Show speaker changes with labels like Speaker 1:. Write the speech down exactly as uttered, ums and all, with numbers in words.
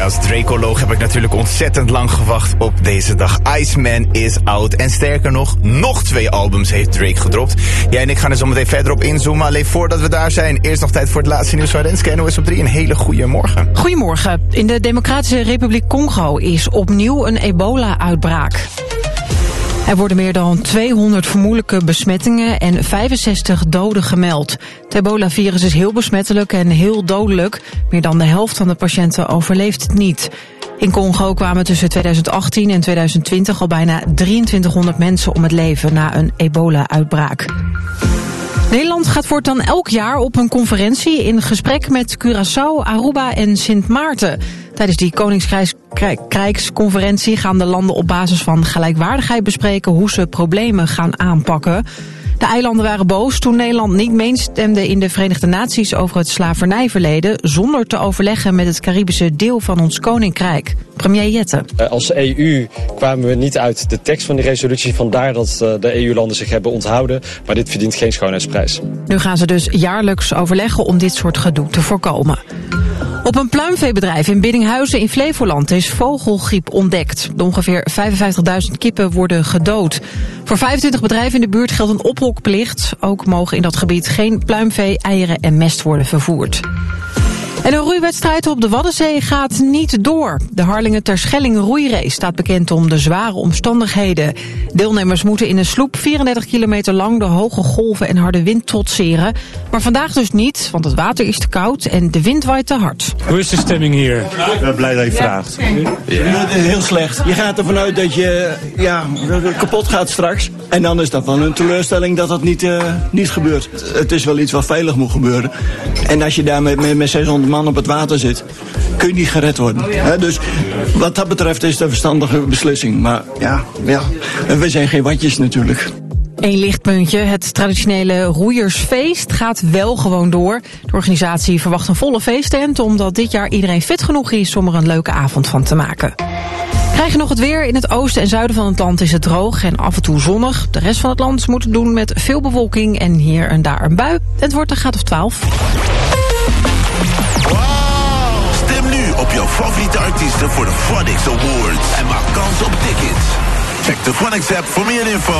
Speaker 1: als Dracoloog heb ik natuurlijk ontzettend lang gewacht op deze dag. Iceman is out. En sterker nog, nog twee albums heeft Drake gedropt. Jij en ik gaan er zo meteen verder op inzoomen. Alleen voordat we daar zijn, eerst nog tijd voor het laatste nieuws van Renske. N O S op drie, een hele goede morgen.
Speaker 2: Goedemorgen. In de Democratische Republiek Congo is opnieuw een ebola-uitbraak. Er worden meer dan tweehonderd vermoedelijke besmettingen en vijfenzestig doden gemeld. Het ebola-virus is heel besmettelijk en heel dodelijk. Meer dan de helft van de patiënten overleeft het niet. In Congo kwamen tussen tweeduizend achttien en tweeduizend twintig al bijna drieëntwintighonderd mensen om het leven na een ebola-uitbraak. Nederland gaat voortaan elk jaar op een conferentie in gesprek met Curaçao, Aruba en Sint Maarten. Tijdens die Koninkrijksconferentie gaan de landen op basis van gelijkwaardigheid bespreken hoe ze problemen gaan aanpakken. De eilanden waren boos toen Nederland niet meestemde in de Verenigde Naties over het slavernijverleden, zonder te overleggen met het Caribische deel van ons koninkrijk. Premier Jette.
Speaker 3: Als E U kwamen we niet uit de tekst van die resolutie, vandaar dat de E U-landen zich hebben onthouden, maar dit verdient geen schoonheidsprijs.
Speaker 2: Nu gaan ze dus jaarlijks overleggen om dit soort gedoe te voorkomen. Op een pluimveebedrijf in Biddinghuizen in Flevoland is vogelgriep ontdekt. De ongeveer vijfenvijftigduizend kippen worden gedood. Voor vijfentwintig bedrijven in de buurt geldt een ophokplicht. Ook mogen in dat gebied geen pluimvee, eieren en mest worden vervoerd. En een roeiwedstrijd op de Waddenzee gaat niet door. De Harlingen Terschelling roeirace staat bekend om de zware omstandigheden. Deelnemers moeten in een sloep vierendertig kilometer lang de hoge golven en harde wind trotseren. Maar vandaag dus niet, want het water is te koud en de wind waait te hard.
Speaker 4: Hoe is de stemming hier?
Speaker 5: Ik ben blij dat je vraagt.
Speaker 6: Ja. Heel slecht. Je gaat ervan uit dat je ja, kapot gaat straks. En dan is dat wel een teleurstelling dat dat niet, uh, niet gebeurt. Het is wel iets wat veilig moet gebeuren. En als je daar met, met, met zeshonderd man op het water zit, kun je niet gered worden. He, dus wat dat betreft is het een verstandige beslissing. Maar ja, ja, we zijn geen watjes natuurlijk.
Speaker 2: Eén lichtpuntje. Het traditionele roeiersfeest gaat wel gewoon door. De organisatie verwacht een volle feesttent, omdat dit jaar iedereen fit genoeg is om er een leuke avond van te maken. Krijg je nog het weer. In het oosten en zuiden van het land is het droog en af en toe zonnig. De rest van het land moet het doen met veel bewolking en hier en daar een bui. Het wordt een graad of twaalf.
Speaker 7: Stem nu op jouw favoriete artiesten voor de Phonics Awards en maak kans op tickets. Check de Phonics app voor meer info.